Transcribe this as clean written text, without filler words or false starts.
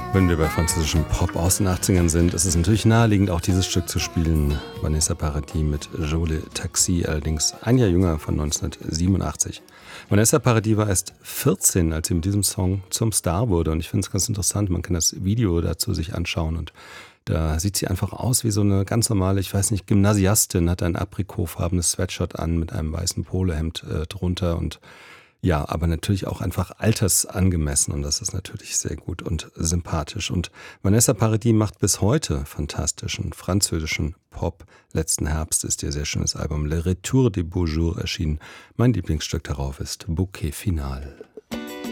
Wenn wir bei französischem Pop aus den 80ern sind, ist es natürlich naheliegend, auch dieses Stück zu spielen. Vanessa Paradis mit Jolie Taxi, allerdings ein Jahr jünger, von 1987. Vanessa Paradis war erst 14, als sie mit diesem Song zum Star wurde. Und ich finde es ganz interessant, man kann das Video dazu sich anschauen. Und da sieht sie einfach aus wie so eine ganz normale, ich weiß nicht, Gymnasiastin, hat ein aprikotfarbenes Sweatshirt an mit einem weißen Polohemd drunter und ja, aber natürlich auch einfach altersangemessen und das ist natürlich sehr gut und sympathisch. Und Vanessa Paradis macht bis heute fantastischen französischen Pop. Letzten Herbst ist ihr sehr schönes Album Le Retour des Beaux Jours erschienen. Mein Lieblingsstück darauf ist Bouquet Final.